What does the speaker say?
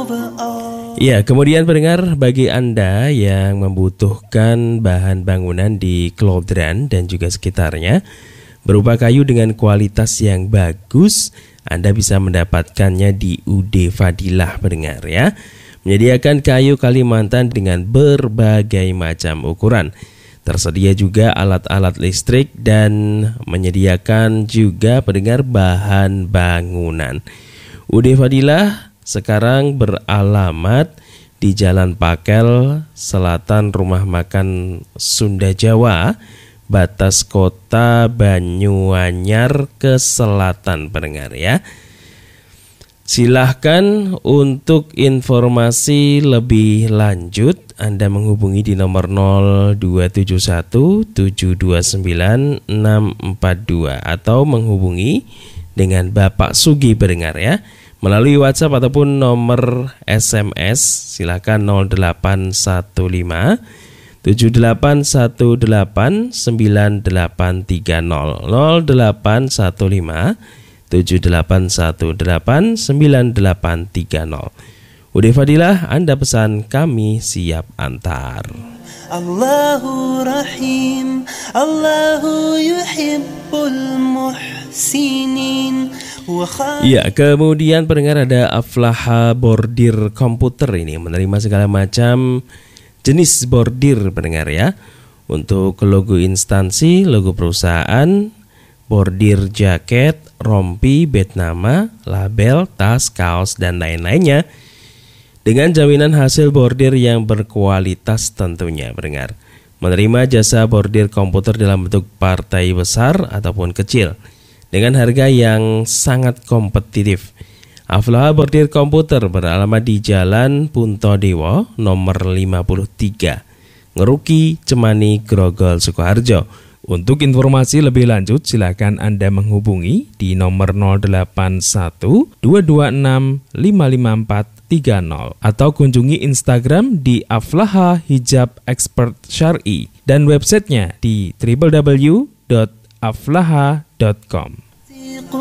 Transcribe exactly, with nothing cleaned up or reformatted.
Ya, kemudian pendengar, bagi Anda yang membutuhkan bahan bangunan di Klodran dan juga sekitarnya berupa kayu dengan kualitas yang bagus, Anda bisa mendapatkannya di U D Fadilah, pendengar ya. Menyediakan kayu Kalimantan dengan berbagai macam ukuran. Tersedia juga alat-alat listrik dan menyediakan juga, pendengar, bahan bangunan. U D Fadilah sekarang beralamat di Jalan Pakel, Selatan Rumah Makan Sunda Jawa, batas kota Banyuanyar ke selatan, pendengar ya. Silahkan untuk informasi lebih lanjut Anda menghubungi di nomor nol dua tujuh satu tujuh dua sembilan enam empat dua atau menghubungi dengan Bapak Sugi, pendengar ya, melalui WhatsApp ataupun nomor S M S. Silakan nol delapan satu lima tujuh delapan satu delapan sembilan delapan tiga nol nol delapan satu lima tujuh delapan satu delapan sembilan delapan tiga nol. U D Fadilah, Anda pesan, kami siap antar. Allahu Rahim, Allahu yuhibbul muhsinin. Ya, kemudian pendengar, ada Aflaha Bordir Komputer ini menerima segala macam jenis bordir, pendengar ya. Untuk logo instansi, logo perusahaan, bordir jaket, rompi, bed nama, label, tas, kaos, dan lain-lainnya dengan jaminan hasil bordir yang berkualitas tentunya, pendengar. Menerima jasa bordir komputer dalam bentuk partai besar ataupun kecil dengan harga yang sangat kompetitif. Aflaha Bordir Komputer beralamat di Jalan Puntodewo nomor lima puluh tiga, Ngeruki, Cemani, Grogol, Sukoharjo. Untuk informasi lebih lanjut silakan Anda menghubungi di nomor nol delapan satu dua dua enam lima lima empat tiga nol atau kunjungi Instagram di Aflaha Hijab Expert Syar'i dan websitenya di w w w dot aflaha dot com.